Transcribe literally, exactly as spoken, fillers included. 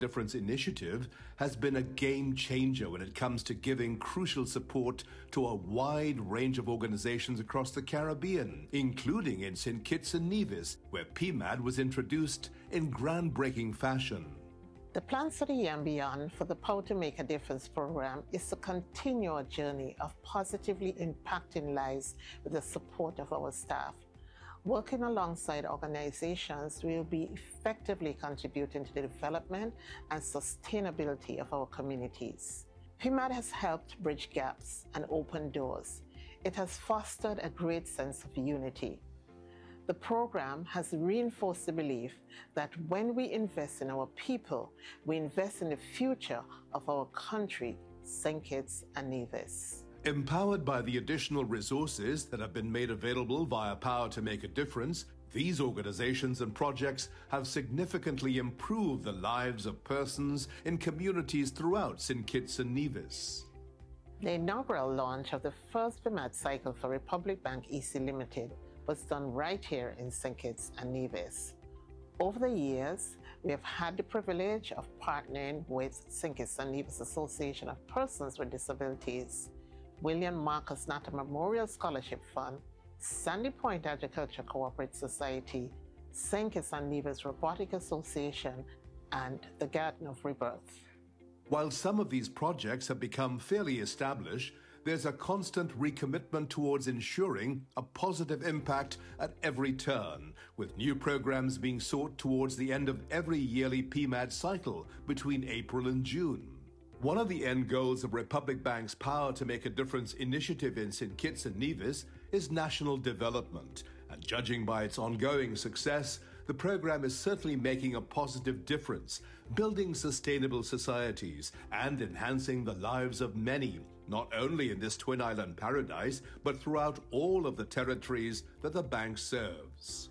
Difference initiative has been a game changer when it comes to giving crucial support to a wide range of organizations across the Caribbean, including in Saint Kitts and Nevis, where P M A D was introduced in groundbreaking fashion. The plans for the year and beyond for the Power to Make a Difference program is to continue a journey of positively impacting lives with the support of our staff. Working alongside organizations, we will be effectively contributing to the development and sustainability of our communities. P M A D has helped bridge gaps and open doors. It has fostered a great sense of unity. The program has reinforced the belief that when we invest in our people, we invest in the future of our country, Saint Kitts and Nevis. Empowered by the additional resources that have been made available via Power to Make a Difference, these organizations and projects have significantly improved the lives of persons in communities throughout Saint Kitts and Nevis. The inaugural launch of the first P M A D cycle for Republic Bank E C Limited was done right here in Saint Kitts and Nevis. Over the years, we have had the privilege of partnering with Saint Kitts and Nevis Association of Persons with Disabilities, William Marcus Natta Memorial Scholarship Fund, Sandy Point Agriculture Cooperative Society, Saint Kitts and Nevis Robotic Association, and the Garden of Rebirth. While some of these projects have become fairly established, there's a constant recommitment towards ensuring a positive impact at every turn, with new programs being sought towards the end of every yearly P M A D cycle between April and June. One of the end goals of Republic Bank's Power to Make a Difference initiative in Saint Kitts and Nevis is national development, and judging by its ongoing success, the program is certainly making a positive difference, building sustainable societies and enhancing the lives of many, not only in this Twin Island paradise, but throughout all of the territories that the bank serves.